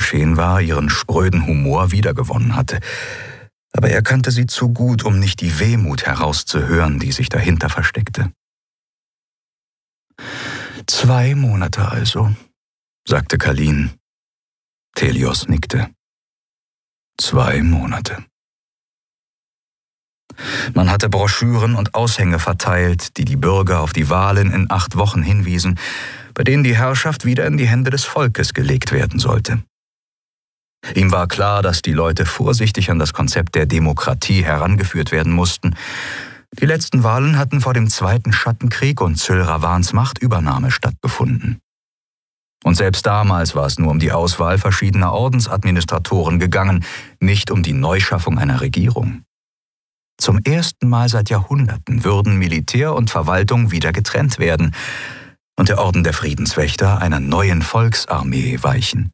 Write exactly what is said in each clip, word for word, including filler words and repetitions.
geschehen war, ihren spröden Humor wiedergewonnen hatte. Aber er kannte sie zu gut, um nicht die Wehmut herauszuhören, die sich dahinter versteckte. »Zwei Monate also«, sagte Kalin. Telios nickte. Zwei Monate. Man hatte Broschüren und Aushänge verteilt, die die Bürger auf die Wahlen in acht Wochen hinwiesen, bei denen die Herrschaft wieder in die Hände des Volkes gelegt werden sollte. Ihm war klar, dass die Leute vorsichtig an das Konzept der Demokratie herangeführt werden mussten. Die letzten Wahlen hatten vor dem Zweiten Schattenkrieg und Syl Ravans Machtübernahme stattgefunden. Und selbst damals war es nur um die Auswahl verschiedener Ordensadministratoren gegangen, nicht um die Neuschaffung einer Regierung. Zum ersten Mal seit Jahrhunderten würden Militär und Verwaltung wieder getrennt werden und der Orden der Friedenswächter einer neuen Volksarmee weichen.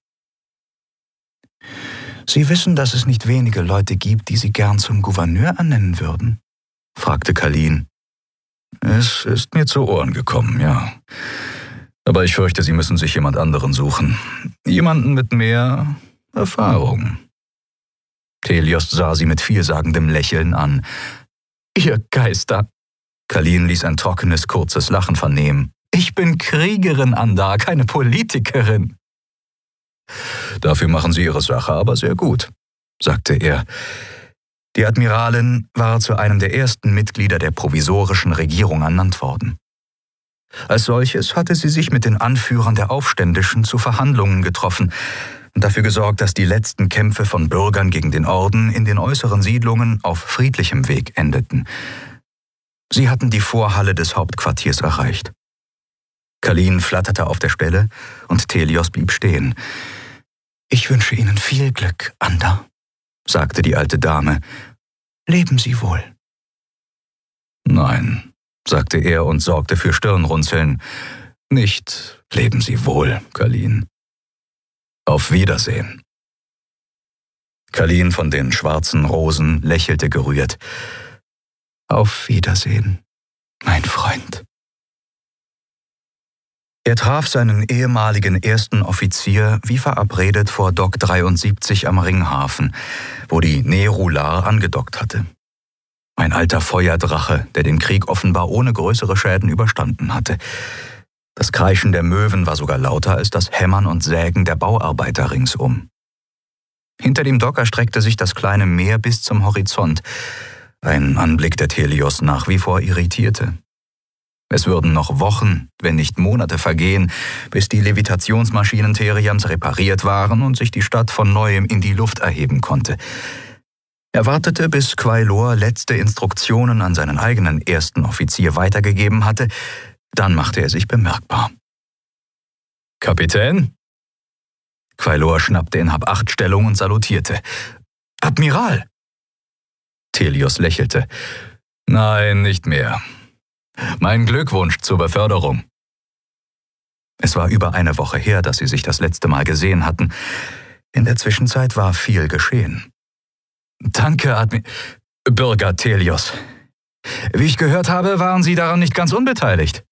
»Sie wissen, dass es nicht wenige Leute gibt, die Sie gern zum Gouverneur ernennen würden?« fragte Kalin. »Es ist mir zu Ohren gekommen, ja. Aber ich fürchte, Sie müssen sich jemand anderen suchen. Jemanden mit mehr Erfahrung.« Telios sah sie mit vielsagendem Lächeln an. »Ihr Geister!« Kalin ließ ein trockenes, kurzes Lachen vernehmen. »Ich bin Kriegerin, Anda, keine Politikerin.« »Dafür machen Sie Ihre Sache aber sehr gut«, sagte er. Die Admiralin war zu einem der ersten Mitglieder der provisorischen Regierung ernannt worden. Als solches hatte sie sich mit den Anführern der Aufständischen zu Verhandlungen getroffen und dafür gesorgt, dass die letzten Kämpfe von Bürgern gegen den Orden in den äußeren Siedlungen auf friedlichem Weg endeten. Sie hatten die Vorhalle des Hauptquartiers erreicht. Kalin flatterte auf der Stelle und Telios blieb stehen. »Ich wünsche Ihnen viel Glück, Anda«, sagte die alte Dame. »Leben Sie wohl.« »Nein«, sagte er und sorgte für Stirnrunzeln. »Nicht leben Sie wohl, Kalin. Auf Wiedersehen.« Kalin von den schwarzen Rosen lächelte gerührt. »Auf Wiedersehen, mein Freund.« Er traf seinen ehemaligen ersten Offizier wie verabredet vor Dock dreiundsiebzig am Ringhafen, wo die Nerular angedockt hatte. Ein alter Feuerdrache, der den Krieg offenbar ohne größere Schäden überstanden hatte. Das Kreischen der Möwen war sogar lauter als das Hämmern und Sägen der Bauarbeiter ringsum. Hinter dem Dock erstreckte sich das kleine Meer bis zum Horizont, ein Anblick, der Telios nach wie vor irritierte. Es würden noch Wochen, wenn nicht Monate vergehen, bis die Levitationsmaschinen Theriams repariert waren und sich die Stadt von Neuem in die Luft erheben konnte. Er wartete, bis Quailor letzte Instruktionen an seinen eigenen ersten Offizier weitergegeben hatte, dann machte er sich bemerkbar. »Kapitän?« Quailor schnappte in Hab-Acht-Stellung und salutierte. »Admiral!« Telios lächelte. »Nein, nicht mehr. Mein Glückwunsch zur Beförderung.« Es war über eine Woche her, dass sie sich das letzte Mal gesehen hatten. In der Zwischenzeit war viel geschehen. »Danke, Admi... Bürger Telios. Wie ich gehört habe, waren Sie daran nicht ganz unbeteiligt.«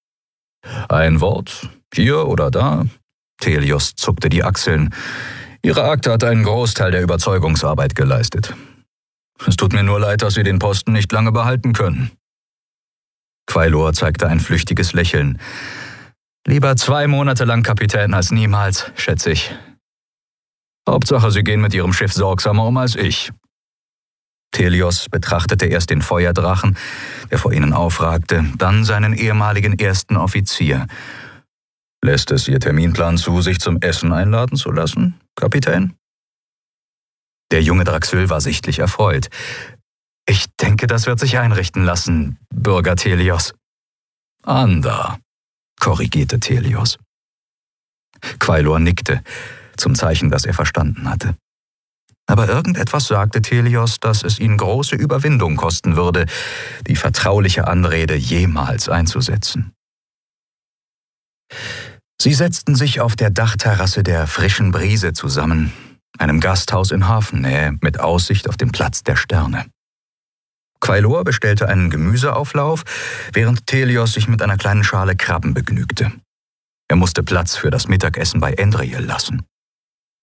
»Ein Wort, hier oder da.« Telios zuckte die Achseln. »Ihre Akte hat einen Großteil der Überzeugungsarbeit geleistet. Es tut mir nur leid, dass Sie den Posten nicht lange behalten können.« Quailor zeigte ein flüchtiges Lächeln. »Lieber zwei Monate lang Kapitän als niemals, schätze ich. Hauptsache, Sie gehen mit Ihrem Schiff sorgsamer um als ich.« Telios betrachtete erst den Feuerdrachen, der vor ihnen aufragte, dann seinen ehemaligen ersten Offizier. »Lässt es Ihr Terminplan zu, sich zum Essen einladen zu lassen, Kapitän?« Der junge Draxyl war sichtlich erfreut. »Ich denke, das wird sich einrichten lassen, Bürger Telios.« »Anda«, korrigierte Telios. Quailor nickte, zum Zeichen, dass er verstanden hatte. Aber irgendetwas sagte Telios, dass es ihn große Überwindung kosten würde, die vertrauliche Anrede jemals einzusetzen. Sie setzten sich auf der Dachterrasse der Frischen Brise zusammen, einem Gasthaus in Hafennähe mit Aussicht auf den Platz der Sterne. Quailor bestellte einen Gemüseauflauf, während Telios sich mit einer kleinen Schale Krabben begnügte. Er musste Platz für das Mittagessen bei Endriel lassen.